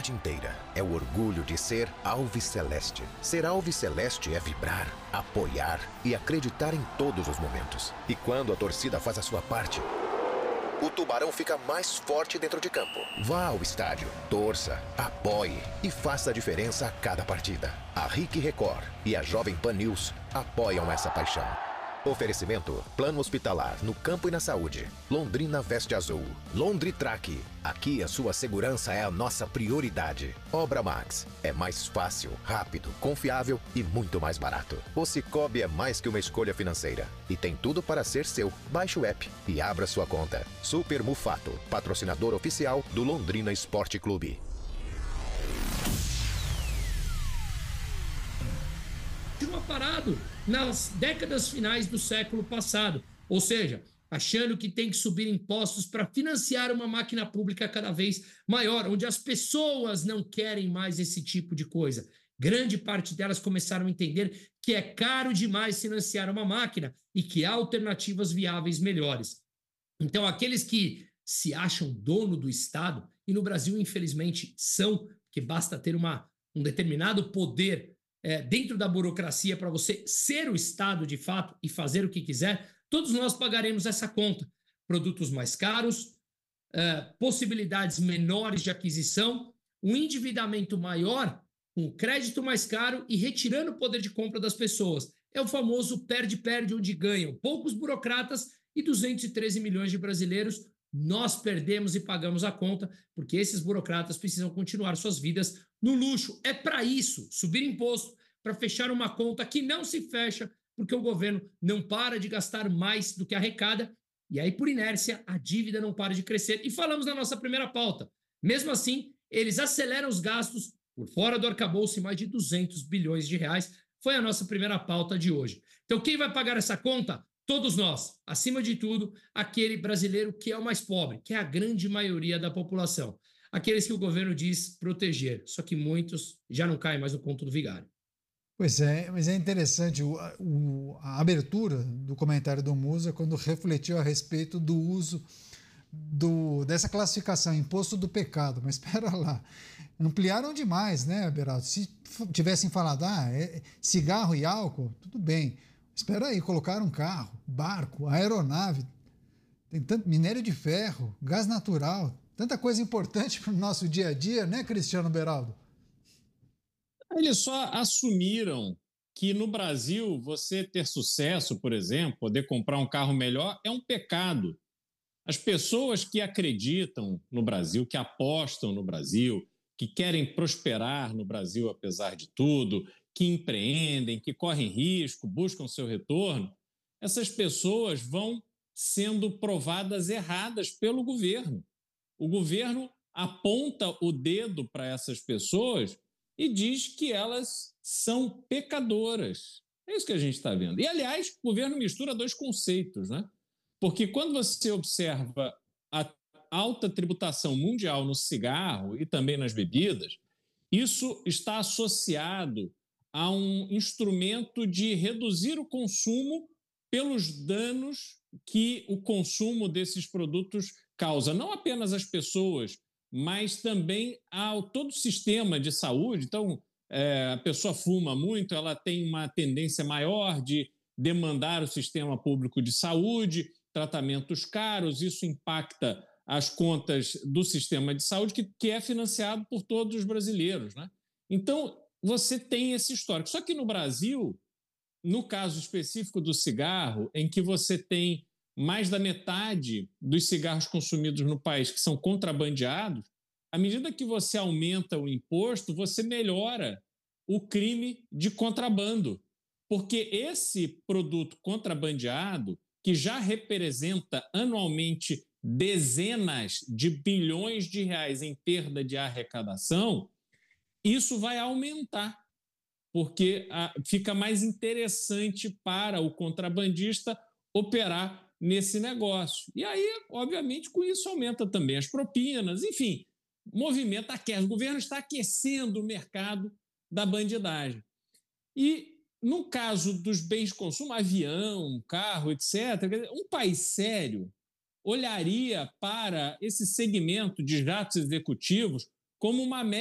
cidade inteira. É o orgulho de ser alviceleste. Ser alviceleste é vibrar, apoiar e acreditar em todos os momentos. E quando a torcida faz a sua parte, o Tubarão fica mais forte dentro de campo. Vá ao estádio, torça, apoie e faça a diferença a cada partida. A RIC Record e a Jovem Pan News apoiam essa paixão. Oferecimento: Plano Hospitalar no campo e na saúde. Londrina veste azul. Londritrack. Aqui a sua segurança é a nossa prioridade. Obra Max. É mais fácil, rápido, confiável e muito mais barato. O Cicobi é mais que uma escolha financeira e tem tudo para ser seu. Baixe o app e abra sua conta. Super Mufato, patrocinador oficial do Londrina Esporte Clube. Continua parado nas décadas finais do século passado, ou seja, achando que tem que subir impostos para financiar uma máquina pública cada vez maior, onde as pessoas não querem mais esse tipo de coisa. Grande parte delas começaram a entender que é caro demais financiar uma máquina e que há alternativas viáveis melhores. Então, aqueles que se acham dono do Estado, e no Brasil, infelizmente, são, que basta ter um determinado poder dentro da burocracia para você ser o Estado de fato e fazer o que quiser, todos nós pagaremos essa conta. Produtos mais caros, possibilidades menores de aquisição, um endividamento maior, um crédito mais caro e retirando o poder de compra das pessoas. É o famoso perde-perde, onde ganham poucos burocratas e 213 milhões de brasileiros. Nós perdemos e pagamos a conta, porque esses burocratas precisam continuar suas vidas no luxo. É para isso, subir imposto, para fechar uma conta que não se fecha, porque o governo não para de gastar mais do que arrecada, e aí, por inércia, a dívida não para de crescer. E falamos na nossa primeira pauta. Mesmo assim, eles aceleram os gastos por fora do arcabouço em mais de 200 bilhões de reais. Foi a nossa primeira pauta de hoje. Então, quem vai pagar essa conta? Todos nós, acima de tudo, aquele brasileiro que é o mais pobre, que é a grande maioria da população. Aqueles que o governo diz proteger, só que muitos já não caem mais no conto do vigário. Pois é, mas é interessante a abertura do comentário do Musa quando refletiu a respeito do uso dessa classificação, imposto do pecado. Mas espera lá, ampliaram demais, né, Beraldo? Se tivessem falado, cigarro e álcool, tudo bem. Espera aí, colocaram carro, barco, aeronave, tem tanto minério de ferro, gás natural, tanta coisa importante para o nosso dia a dia, né, Cristiano Beraldo? Eles só assumiram que no Brasil você ter sucesso, por exemplo, poder comprar um carro melhor é um pecado. As pessoas que acreditam no Brasil, que apostam no Brasil, que querem prosperar no Brasil apesar de tudo, que empreendem, que correm risco, buscam seu retorno, essas pessoas vão sendo provadas erradas pelo governo. O governo aponta o dedo para essas pessoas e diz que elas são pecadoras. É isso que a gente está vendo. E, aliás, o governo mistura dois conceitos, né? Porque quando você observa a alta tributação mundial no cigarro e também nas bebidas, isso está associado a um instrumento de reduzir o consumo pelos danos que o consumo desses produtos causa, não apenas às pessoas, mas também ao todo o sistema de saúde. Então, a pessoa fuma muito, ela tem uma tendência maior de demandar o sistema público de saúde, tratamentos caros, isso impacta as contas do sistema de saúde, que é financiado por todos os brasileiros, né? Então, você tem esse histórico. Só que no Brasil, no caso específico do cigarro, em que você tem mais da metade dos cigarros consumidos no país que são contrabandeados, à medida que você aumenta o imposto, você melhora o crime de contrabando. Porque esse produto contrabandeado, que já representa anualmente dezenas de bilhões de reais em perda de arrecadação, isso vai aumentar, porque fica mais interessante para o contrabandista operar nesse negócio. E aí, obviamente, com isso aumenta também as propinas, enfim, movimenta o governo está aquecendo o mercado da bandidagem. E no caso dos bens de consumo, avião, carro, etc., um país sério olharia para esse segmento de jatos executivos como uma